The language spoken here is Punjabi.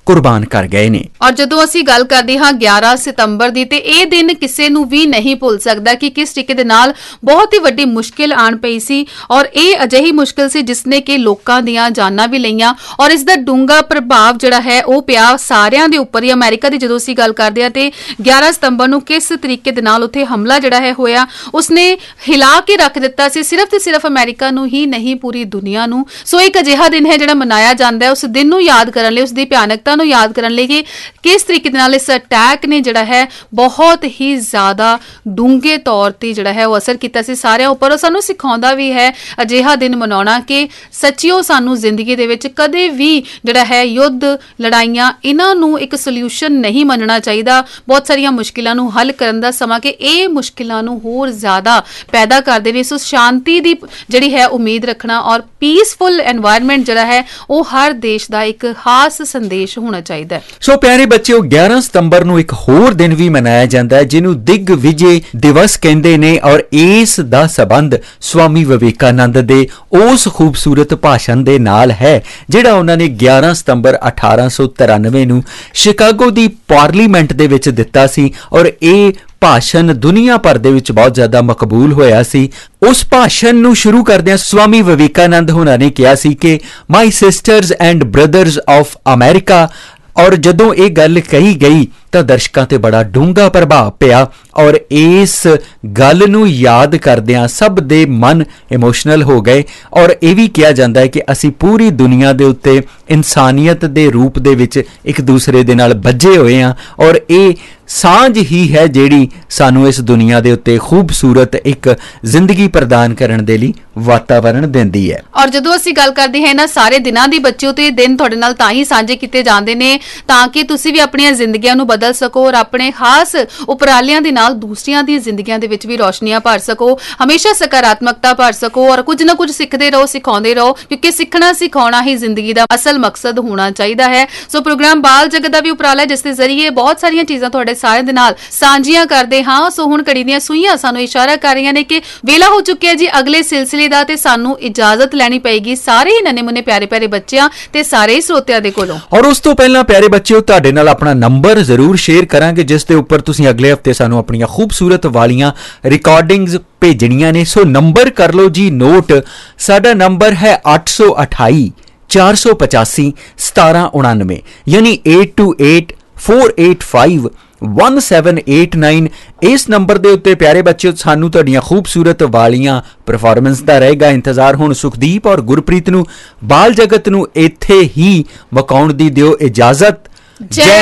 ਕੁਰਬਾਨ ਕਰ ਗਏ ਨੇ। ਔਰ ਜਦੋਂ ਅਸੀਂ ਗੱਲ ਕਰਦੇ ਹਾਂ 11 ਸਤੰਬਰ ਦੀ, ਤੇ ਇਹ ਦਿਨ ਕਿਸੇ ਨੂੰ ਵੀ ਨਹੀਂ ਭੁੱਲ ਸਕਦਾ ਕਿ ਕਿਸ ਤਰੀਕੇ ਦੇ ਨਾਲ ਬਹੁਤ ਹੀ ਵੱਡੀ ਮੁਸ਼ਕਿਲ ਆਣ ਪਈ ਸੀ, ਔਰ ਇਹ ਅਜਿਹੀ ਮੁਸ਼ਕਿਲ ਸੀ ਜਿਸਨੇ ਕਿ ਲੋਕਾਂ ਦੀਆਂ ਜਾਨਾਂ ਵੀ ਲਈਆਂ, ਔਰ ਇਸ ਦਾ ਡੂੰਘਾ ਪ੍ਰਭਾਵ ਜਿਹੜਾ ਹੈ ਉਹ ਪਿਆ ਸਾਰਿਆਂ ਦੇ ਉੱਪਰ ਹੀ। ਅਮਰੀਕਾ ਦੀ ਜਦੋਂ ਅਸੀਂ ਗੱਲ ਕਰਦੇ ਹਾਂ ਤੇ 11 ਸਤੰਬਰ ਨੂੰ ਕਿਸ ਤਰੀਕੇ ਦੇ ਨਾਲ ਉੱਥੇ ਹਮਲਾ ਜਿਹੜਾ ਹੈ ਹੋਇਆ, ਉਸਨੇ ਹਿਲਾ ਕੇ ਰੱਖ ਦਿੱਤਾ ਸੀ ਸਿਰਫ ਤੇ ਸਿਰਫ ਅਮਰੀਕਾ ਨੂੰ ਹੀ ਨਹੀਂ, ਪੂਰੀ ਦੁਨੀਆ ਨੂੰ। ਸੋ ਇੱਕ ਅਜਿਹਾ ਦਿਨ ਹੈ ਜਿਹੜਾ ਮਨਾਇਆ ਜਾਂਦਾ ਹੈ ਉਸ ਦਿਨ ਨੂੰ ਯਾਦ ਕਰਨ ਲਈ, ਉਸ ਦੀ ਭਿਆਨਕਤਾ ਨੂੰ ਯਾਦ ਕਰਨ ਲਈ ਕਿ ਕਿਸ ਤਰੀਕੇ ਦੇ ਨਾਲ ਇਸ ਅਟੈਕ ਨੇ ਜਿਹੜਾ ਹੈ ਬਹੁਤ ਹੀ ਜ਼ਿਆਦਾ ਡੂੰਘੇ ਤੌਰ ਤੇ ਜਿਹੜਾ ਹੈ ਉਹ ਅਸਰ ਕੀਤਾ ਸੀ ਸਾਰਿਆਂ ਉੱਪਰ। ਉਹ ਸਾਨੂੰ ਸਿਖਾਉਂਦਾ ਵੀ ਹੈ ਅਜਿਹਾ ਦਿਨ ਮਨਾਉਣਾ ਕਿ ਸੱਚੀਓ ਸਾਨੂੰ ਜ਼ਿੰਦਗੀ ਦੇ ਵਿੱਚ ਕਦੇ ਵੀ ਜਿਹੜਾ ਹੈ ਯੁੱਧ, ਲੜਾਈਆਂ, ਇਹਨਾਂ ਨੂੰ ਇੱਕ ਸੋਲਿਊਸ਼ਨ ਨਹੀਂ ਮੰਨਣਾ ਚਾਹੀਦਾ। ਬਹੁਤ ਸਾਰੀਆਂ ਮੁਸ਼ਕਿਲਾਂ ਨੂੰ ਹੱਲ ਕਰਨ ਦਾ ਸਮਾਂ ਕਿ ਇਹ ਮੁਸ਼ਕਿਲਾਂ ਨੂੰ ਹੋਰ ਜ਼ਿਆਦਾ ਪੈਦਾ ਕਰਦੇ ਨੇ। ਸੋ ਸ਼ਾਂਤੀ ਦੀ ਜਿਹੜੀ ਹੈ ਉਮੀਦ ਰੱਖਣਾ ਔਰ ਪੀਸਫੁਲ ਐਨਵਾਇਰਨਮੈਂਟ ਜਿਹੜਾ ਹੈ ਉਹ ਹਰ ਦੇਸ਼ ਦਾ ਇੱਕ ਖਾਸ ਸੰਦੇਸ਼ ਹੋਣਾ ਚਾਹੀਦਾ ਹੈ। ਸੋ ਪਿਆਰੇ ਬੱਚਿਓ, 11 ਸਤੰਬਰ ਨੂੰ ਇੱਕ ਹੋਰ ਦਿਨ ਵੀ ਮਨਾਇਆ ਜਾਂਦਾ ਹੈ ਜਿਹਨੂੰ ਦਿਗ ਵਿਜੇ ਦਿਵਸ ਕਹਿੰਦੇ ਨੇ, ਔਰ ਇਸ ਦਾ ਸਬੰਧ ਸਵਾਮੀ ਵਿਵੇਕਾਨੰਦ ਦੇ ਉਸ ਖੂਬਸੂਰਤ ਭਾਸ਼ਣ ਦੇ ਨਾਲ ਹੈ ਜਿਹੜਾ ਉਹਨਾਂ ਨੇ 11 ਸਤੰਬਰ 1893 ਨੂੰ ਸ਼ਿਕਾਗੋ ਦੀ ਪਾਰਲੀਮੈਂਟ ਦੇ ਵਿੱਚ ਦਿੱਤਾ ਸੀ, ਔਰ ਇਹ ਭਾਸ਼ਣ ਦੁਨੀਆ ਭਰ ਦੇ ਵਿੱਚ ਬਹੁਤ ਜ਼ਿਆਦਾ ਮਕਬੂਲ ਹੋਇਆ ਸੀ। ਉਸ ਭਾਸ਼ਣ ਨੂੰ ਸ਼ੁਰੂ ਕਰਦਿਆਂ ਸਵਾਮੀ ਵਿਵੇਕਾਨੰਦ ਹੋਣਾ ਨੇ ਕਿਹਾ ਸੀ ਕਿ ਮਾਈ sisters and brothers of America, ਔਰ ਜਦੋਂ ਇਹ ਗੱਲ ਕਹੀ ਗਈ ਤਾਂ ਦਰਸ਼ਕਾਂ ਤੇ ਬੜਾ ਡੂੰਘਾ ਪ੍ਰਭਾਵ ਪਿਆ, ਔਰ ਇਸ ਗੱਲ ਨੂੰ ਯਾਦ ਕਰਦਿਆਂ ਸਭ ਦੇ ਮਨ ਇਮੋਸ਼ਨਲ ਹੋ ਗਏ। ਔਰ ਇਹ ਵੀ ਕਿਹਾ ਜਾਂਦਾ ਹੈ ਕਿ ਅਸੀਂ ਪੂਰੀ ਦੁਨੀਆ ਦੇ ਉੱਤੇ ਇਨਸਾਨੀਅਤ ਦੇ ਰੂਪ ਦੇ ਵਿੱਚ ਇੱਕ ਦੂਸਰੇ ਦੇ ਨਾਲ ਬੱਝੇ ਹੋਏ ਹਾਂ, ਔਰ ਇਹ ਸਾਂਝ ਹੀ ਹੈ ਜਿਹੜੀ ਸਾਨੂੰ ਇਸ ਦੁਨੀਆ ਦੇ ਉੱਤੇ ਖੂਬਸੂਰਤ ਇੱਕ ਜ਼ਿੰਦਗੀ ਪ੍ਰਦਾਨ ਕਰਨ ਦੇ ਲਈ ਵਾਤਾਵਰਣ ਦਿੰਦੀ ਹੈ। ਔਰ ਜਦੋਂ ਅਸੀਂ ਗੱਲ ਕਰਦੇ ਹਾਂ ਇਹਨਾਂ ਸਾਰੇ ਦਿਨਾਂ ਦੀ ਬੱਚਿਓ, ਤੇ ਇਹ ਦਿਨ ਤੁਹਾਡੇ ਨਾਲ ਤਾਂ ਹੀ ਸਾਂਝੇ ਕੀਤੇ ਜਾਂਦੇ ਨੇ ਤਾਂ ਕਿ ਤੁਸੀਂ ਵੀ ਆਪਣੀਆਂ ਜ਼ਿੰਦਗੀਆਂ ਨੂੰ ਬਦਲ ਸਕੋ ਔਰ ਆਪਣੇ ਖਾਸ ਉਪਰਾਲਿਆਂ ਦੇ ਨਾਲ ਦੂਸਰਿਆਂ ਦੀਆਂ ਜ਼ਿੰਦਗੀਆਂ ਦੇ ਵਿੱਚ ਵੀ ਰੋਸ਼ਨੀਆਂ ਭਰ ਸਕੋ, ਹਮੇਸ਼ਾ ਸਕਾਰਾਤਮਕਤਾ ਭਰ ਸਕੋ, ਔਰ ਕੁਝ ਨਾ ਕੁਝ ਸਿੱਖਦੇ ਰਹੋ, ਸਿਖਾਉਂਦੇ ਰਹੋ, ਕਿਉਂਕਿ ਸਿੱਖਣਾ ਸਿਖਾਉਣਾ ਹੀ ਜ਼ਿੰਦਗੀ ਦਾ ਅਸਲ ਮਕਸਦ ਹੋਣਾ ਚਾਹੀਦਾ ਹੈ। ਸੋ ਪ੍ਰੋਗਰਾਮ ਬਾਲ ਜਗਤ ਦਾ ਵੀ ਉਪਰਾਲਾ ਜਿਸ ਦੇ ਜ਼ਰੀਏ ਬਹੁਤ ਸਾਰੀਆਂ ਚੀਜ਼ਾਂ ਤੁਹਾਡੇ ਸਾਰਿਆਂ ਦੇ ਨਾਲ ਸਾਂਝੀਆਂ ਕਰਦੇ ਹਾਂ। ਸੋ ਹੁਣ ਘੜੀ ਦੀਆਂ ਸੂਈਆਂ ਸਾਨੂੰ ਇਸ਼ਾਰਾ ਕਰ ਰਹੀਆਂ ਨੇ ਕਿ ਵੇਲਾ ਹੋ ਚੁੱਕਿਆ ਜੀ ਅਗਲੇ ਸਿਲਸਿਲੇ ਦਾ, ਤੇ ਸਾਨੂੰ ਇਜਾਜ਼ਤ ਲੈਣੀ ਪਏਗੀ ਸਾਰੇ ਹੀ ਨੰਨੇ ਮੁੰਨੇ ਪਿਆਰੇ ਪਿਆਰੇ ਬੱਚਿਆਂ ਤੇ ਸਾਰੇ ਹੀ ਸਰੋਤਿਆਂ ਦੇ ਕੋਲੋਂ। ਔਰ ਉਸ ਤੋਂ ਪਹਿਲਾਂ ਪਿਆਰੇ ਬੱਚਿਓ, ਤੁਹਾਡੇ ਨਾਲ ਆਪਣਾ ਨੰਬਰ ਜ਼ਰੂਰ ਸ਼ੇਅਰ ਕਰਾਂਗੇ ਜਿਸ ਦੇ ਉੱਪਰ ਤੁਸੀਂ ਅਗਲੇ ਹਫਤੇ ਸਾਨੂੰ ਆਪਣੀਆਂ ਖੂਬਸੂਰਤ ਵਾਲੀਆਂ ਰਿਕਾਰਡਿੰਗਸ ਭੇਜਣੀਆਂ ਨੇ। ਸੋ ਨੰਬਰ ਕਰ ਲਓ ਜੀ ਨੋਟ, ਸਾਡਾ ਨੰਬਰ ਹੈ 828 485 1799, ਯਾਨੀ 828485 1789। ਇਸ ਨੰਬਰ ਦੇ ਉੱਤੇ ਪਿਆਰੇ ਬੱਚਿਓ ਸਾਨੂੰ ਤੁਹਾਡੀਆਂ ਖੂਬਸੂਰਤ ਵਾਲੀਆਂ ਪਰਫਾਰਮੈਂਸ ਦਾ ਰਹੇਗਾ ਇੰਤਜ਼ਾਰ। ਹੁਣ ਸੁਖਦੀਪ ਔਰ ਗੁਰਪ੍ਰੀਤ ਨੂੰ ਬਾਲ ਜਗਤ ਨੂੰ ਇੱਥੇ ਹੀ ਮੁਕਾਉਣ ਦੀ ਦਿਓ ਇਜਾਜ਼ਤ। ਜੈ